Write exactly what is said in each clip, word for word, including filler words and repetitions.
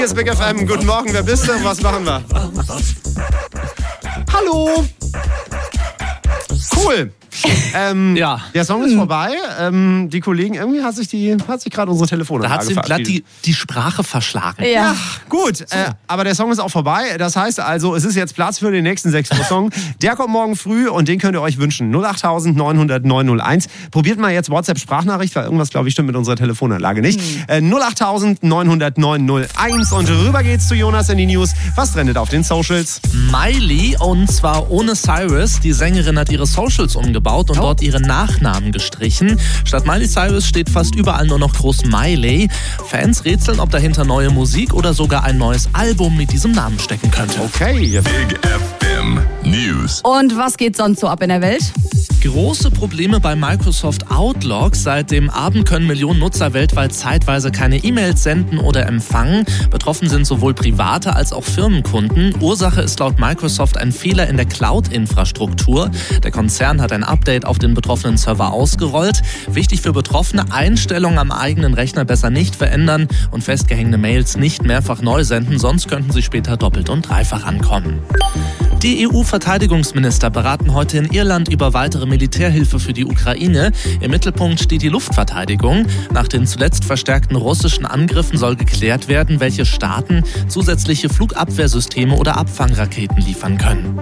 Hier ist Big F M. Guten Morgen, wer bist du? Was machen wir? Hallo. Cool. Ähm, ja. Der Song ist vorbei. Ähm, die Kollegen, irgendwie hat sich, die, hat sich gerade unsere Telefonanlage verabschiedet. Da hat sie glatt die, die Sprache verschlagen. Ja, ja gut. So. Äh, aber der Song ist auch vorbei. Das heißt also, es ist jetzt Platz für den nächsten sechs Uhr Song. Der kommt morgen früh und den könnt ihr euch wünschen. null acht neun null null neun null eins. Probiert mal jetzt WhatsApp-Sprachnachricht, weil irgendwas, glaube ich, stimmt mit unserer Telefonanlage nicht. Hm. Äh, null acht neun null null neun null eins. Und rüber geht's zu Jonas in die News. Was trendet auf den Socials? Miley, und zwar ohne Cyrus. Die Sängerin hat ihre Socials umgebaut und oh. dort ihre Nachnamen gestrichen. Statt Miley Cyrus steht fast überall nur noch groß Miley. Fans rätseln, ob dahinter neue Musik oder sogar ein neues Album mit diesem Namen stecken könnte. Okay. Big F M News. Und was geht sonst so ab in der Welt? Große Probleme bei Microsoft Outlook. Seit dem Abend können Millionen Nutzer weltweit zeitweise keine E-Mails senden oder empfangen. Betroffen sind sowohl private als auch Firmenkunden. Ursache ist laut Microsoft ein Fehler in der Cloud-Infrastruktur. Der Konzern hat ein Update auf den betroffenen Server ausgerollt. Wichtig für Betroffene: Einstellungen am eigenen Rechner besser nicht verändern und festgehängte Mails nicht mehrfach neu senden, sonst könnten sie später doppelt und dreifach ankommen. Die E U-Verteidigungsminister beraten heute in Irland über weitere Militärhilfe für die Ukraine. Im Mittelpunkt steht die Luftverteidigung. Nach den zuletzt verstärkten russischen Angriffen soll geklärt werden, welche Staaten zusätzliche Flugabwehrsysteme oder Abfangraketen liefern können.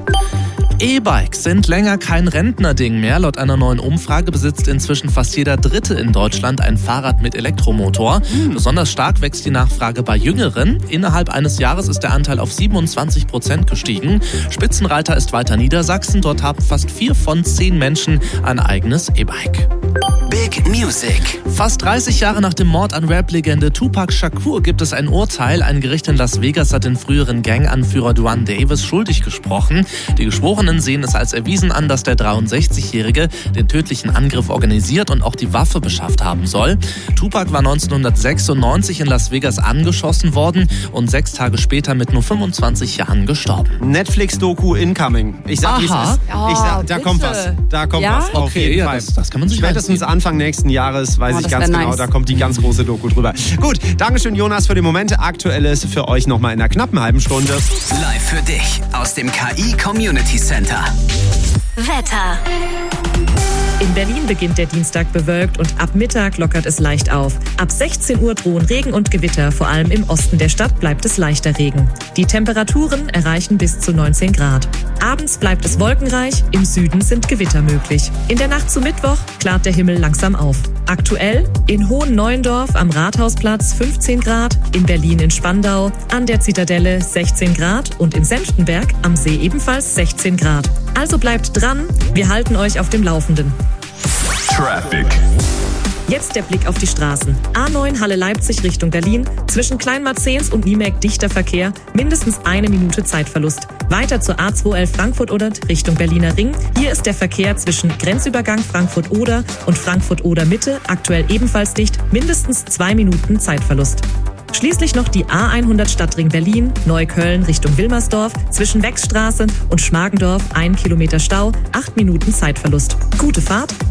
E-Bikes sind länger kein Rentnerding mehr. Laut einer neuen Umfrage besitzt inzwischen fast jeder Dritte in Deutschland ein Fahrrad mit Elektromotor. Mhm. Besonders stark wächst die Nachfrage bei Jüngeren. Innerhalb eines Jahres ist der Anteil auf siebenundzwanzig Prozent gestiegen. Spitzenreiter ist weiter Niedersachsen. Dort haben fast vier von zehn Menschen ein eigenes E-Bike. Big Music. Fast dreißig Jahre nach dem Mord an Rap-Legende Tupac Shakur gibt es ein Urteil. Ein Gericht in Las Vegas hat den früheren Gang-Anführer Duane Davis schuldig gesprochen. Die Geschworenen sehen es als erwiesen an, dass der dreiundsechzigjährige den tödlichen Angriff organisiert und auch die Waffe beschafft haben soll. Tupac war neunzehnhundertsechsundneunzig in Las Vegas angeschossen worden und sechs Tage später mit nur fünfundzwanzig Jahren gestorben. Netflix-Doku incoming. Ich sag, wie es ist. Oh, ich sag, da bitte. kommt was. Da kommt ja? was. Auf okay, jeden ja, Fall. Das, das kann man sich Spätestens Anfang nächsten Jahres weiß oh, ich ganz genau, nice. Da kommt die ganz große Doku drüber. Gut, Dankeschön Jonas für die Momente. Aktuelles für euch nochmal in einer knappen halben Stunde. Live für dich aus dem K I Community Center. Wetter. In Berlin beginnt der Dienstag bewölkt und ab Mittag lockert es leicht auf. Ab sechzehn Uhr drohen Regen und Gewitter, vor allem im Osten der Stadt bleibt es leichter Regen. Die Temperaturen erreichen bis zu neunzehn Grad. Abends bleibt es wolkenreich, im Süden sind Gewitter möglich. In der Nacht zu Mittwoch klart der Himmel langsam auf. Aktuell in Hohen-Neuendorf am Rathausplatz fünfzehn Grad, in Berlin in Spandau, an der Zitadelle sechzehn Grad und in Senftenberg am See ebenfalls sechzehn Grad. Also bleibt dran, wir halten euch auf dem Laufenden. Traffic. Jetzt der Blick auf die Straßen. A neun Halle-Leipzig Richtung Berlin. Zwischen Kleinmarzens und Niemek dichter Verkehr. Mindestens eine Minute Zeitverlust. Weiter zur A zweihundertelf Frankfurt-Oder Richtung Berliner Ring. Hier ist der Verkehr zwischen Grenzübergang Frankfurt-Oder und Frankfurt-Oder-Mitte aktuell ebenfalls dicht. Mindestens zwei Minuten Zeitverlust. Schließlich noch die A hundert Stadtring Berlin, Neukölln Richtung Wilmersdorf, zwischen Wechsstraße und Schmargendorf ein Kilometer Stau, acht Minuten Zeitverlust. Gute Fahrt!